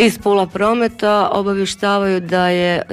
Iz Pula Prometa obavještavaju da je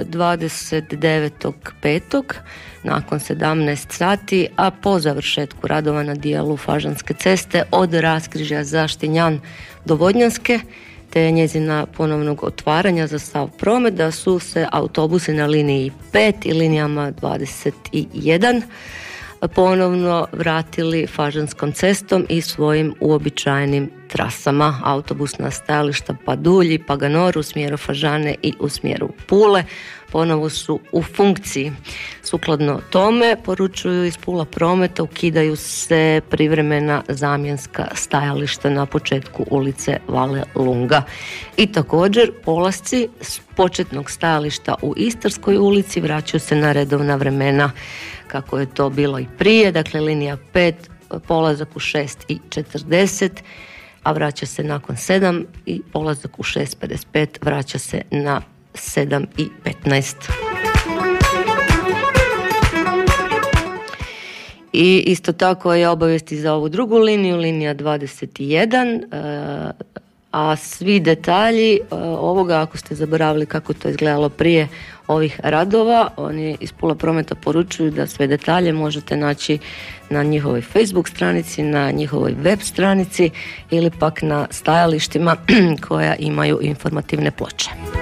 29.5. nakon 17 sati, a po završetku radova na dijelu Fažanske ceste od raskrižja Zaštinjan do Vodnjanske, te njezina ponovnog otvaranja za sav promet, da su se autobusi na liniji 5 i linijama 21 ponovno vratili Fažanskom cestom i svojim uobičajenim trasama. Autobusna stajališta Padulji, Paganor u smjeru Fažane i u smjeru Pule ponovo su u funkciji. Sukladno tome, poručuju iz Pula Prometa, ukidaju se privremena zamjenska stajališta na početku ulice Vale Lunga. I također polasci s početnog stajališta u Istarskoj ulici vraćaju se na redovna vremena kako je to bilo i prije, dakle linija 5, polazak u 6:40, a vraća se nakon 7 i polazak u 6:55 vraća se na 7:15. I isto tako je obavijesti za ovu drugu liniju, linija 21, a svi detalji ovoga, ako ste zaboravili kako to izgledalo prije ovih radova, oni iz Pula Prometa poručuju da sve detalje možete naći na njihovoj Facebook stranici, na njihovoj web stranici ili pak na stajalištima koja imaju informativne ploče.